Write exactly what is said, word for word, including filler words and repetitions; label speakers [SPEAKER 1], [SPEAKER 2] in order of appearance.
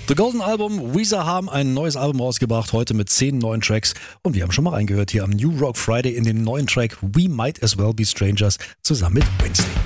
[SPEAKER 1] The Golden Album, Weezer haben ein neues Album rausgebracht, heute mit zehn neuen Tracks. Und wir haben schon mal reingehört hier am New Rock Friday in den neuen Track We Might As Well Be Strangers zusammen mit Wednesday.